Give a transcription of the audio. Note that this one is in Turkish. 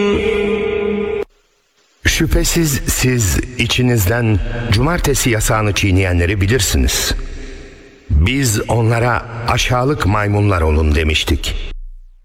Şüphesiz siz içinizden cumartesi yasağını çiğneyenleri bilirsiniz. Biz onlara aşağılık maymunlar olun demiştik.